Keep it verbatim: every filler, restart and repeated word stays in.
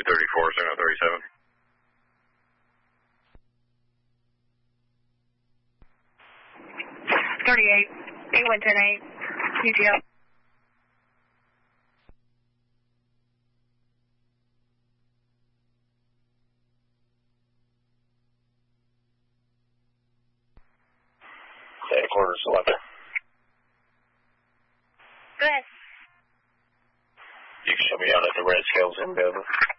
two thirty-four, signal thirty-seven. thirty-eight, eight one ten eight, U T L. Quarter selected. Go ahead. You can show me out at the red scales in Dover.